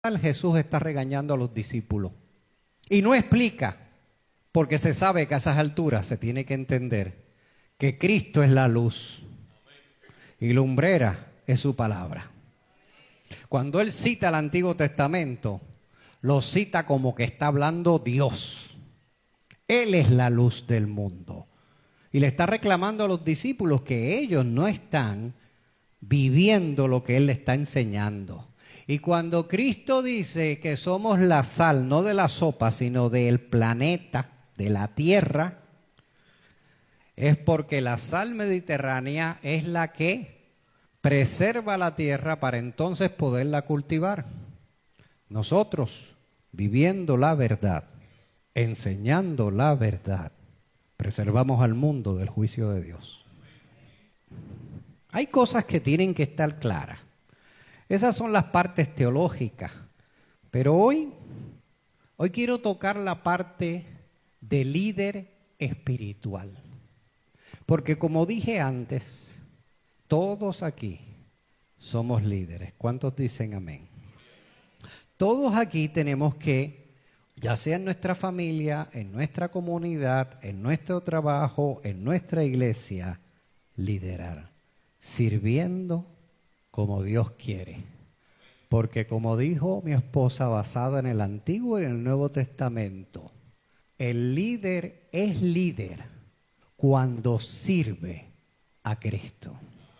Jesús está regañando a los discípulos y no explica, porque se sabe que a esas alturas se tiene que entender que Cristo es la luz y lumbrera es su palabra. Cuando él cita el Antiguo Testamento, lo cita como que está hablando Dios. Él es la luz del mundo. Y le está reclamando a los discípulos que ellos no están viviendo lo que él le está enseñando. Y cuando Cristo dice que somos la sal, no de la sopa, sino del planeta, de la tierra, es porque la sal mediterránea es la que preserva la tierra para entonces poderla cultivar. Nosotros, viviendo la verdad, enseñando la verdad, preservamos al mundo del juicio de Dios. Hay cosas que tienen que estar claras. Esas son las partes teológicas. Pero hoy quiero tocar la parte de líder espiritual. Porque como dije antes, todos aquí somos líderes. ¿Cuántos dicen amén? Todos aquí tenemos que, ya sea en nuestra familia, en nuestra comunidad, en nuestro trabajo, en nuestra iglesia, liderar, sirviendo como Dios quiere. Porque como dijo mi esposa, basada en el Antiguo y en el Nuevo Testamento, el líder es líder cuando sirve a Cristo.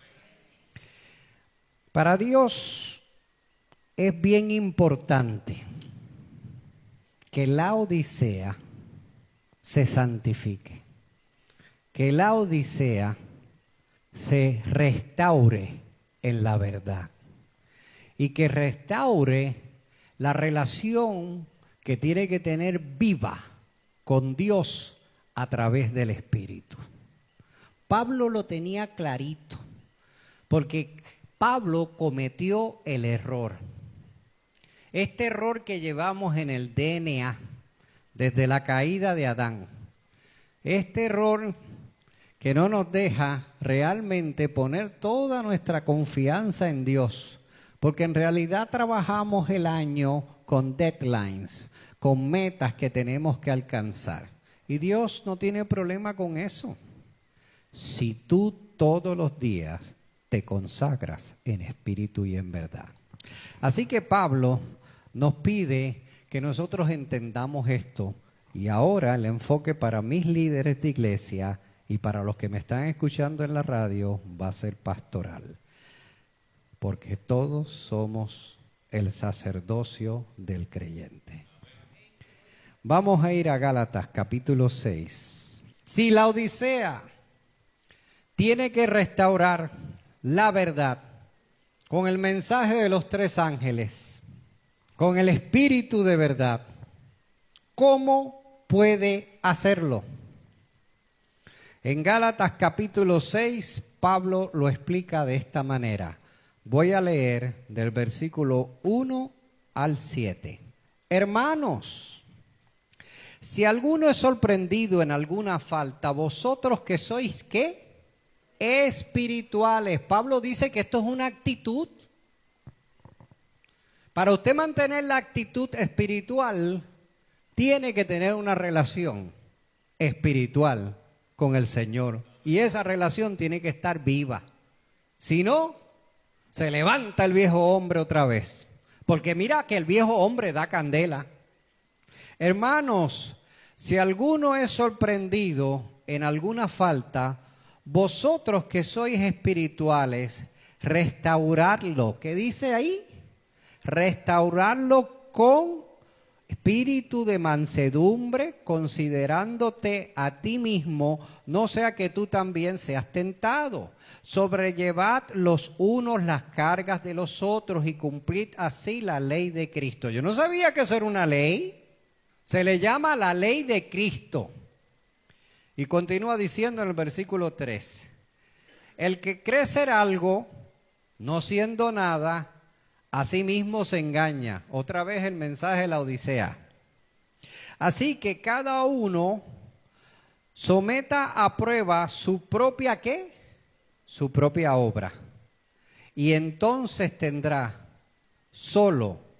Para Dios es bien importante que la Odisea se santifique, que la Odisea se restaure en la verdad y que restaure la relación que tiene que tener viva con Dios a través del Espíritu. Pablo lo tenía clarito, porque Pablo cometió el error. Este error que llevamos en el DNA desde la caída de Adán. Este error que no nos deja realmente poner toda nuestra confianza en Dios, porque en realidad trabajamos el año con deadlines, con metas que tenemos que alcanzar. Y Dios no tiene problema con eso. Si tú todos los días te consagras en espíritu y en verdad. Así que Pablo nos pide que nosotros entendamos esto. Y ahora el enfoque para mis líderes de iglesia y para los que me están escuchando en la radio va a ser pastoral. Porque todos somos el sacerdocio del creyente. Vamos a ir a Gálatas capítulo 6. Si la Odisea tiene que restaurar la verdad con el mensaje de los tres ángeles, con el espíritu de verdad, ¿cómo puede hacerlo? En Gálatas capítulo 6, Pablo lo explica de esta manera. Voy a leer del versículo 1 al 7. Hermanos, si alguno es sorprendido en alguna falta, vosotros que sois, ¿qué? Espirituales. Pablo dice que esto es una actitud. Para usted mantener la actitud espiritual, tiene que tener una relación espiritual con el Señor. Y esa relación tiene que estar viva. Si no, se levanta el viejo hombre otra vez. Porque mira que el viejo hombre da candela. Hermanos, si alguno es sorprendido en alguna falta, vosotros que sois espirituales, restaurarlo. ¿Qué dice ahí? Restaurarlo con espíritu de mansedumbre, considerándote a ti mismo, no sea que tú también seas tentado. Sobrellevad los unos las cargas de los otros y cumplid así la ley de Cristo. Yo no sabía que eso era una ley. Se le llama la ley de Cristo. Y continúa diciendo en el versículo 3. El que cree ser algo, no siendo nada, a sí mismo se engaña. Otra vez el mensaje de la Odisea. Así que cada uno someta a prueba su propia ¿qué? Su propia obra. Y entonces tendrá solo